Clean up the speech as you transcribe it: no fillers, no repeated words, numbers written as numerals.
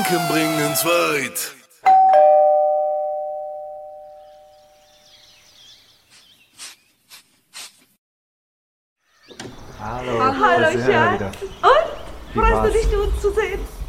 Gedanken bringen's weit. Hallo. Hallo, da sind wir Schatz. wieder. Und? Wie Freust du war's? dich, uns zu sehen?